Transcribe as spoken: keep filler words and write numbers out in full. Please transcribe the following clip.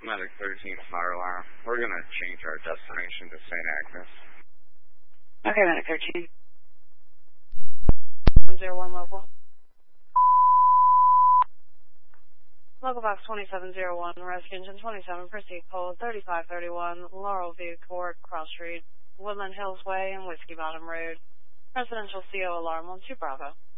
Medic thirteen fire alarm. We're going to change our destination to Saint Agnes. Okay, Medic thirteen. zero one local. Local box twenty-seven oh one, rescue engine twenty-seven, proceed code thirty-five thirty-one, Laurel View Court, Cross Street, Woodland Hills Way, and Whiskey Bottom Road. Residential C O alarm on two Bravo.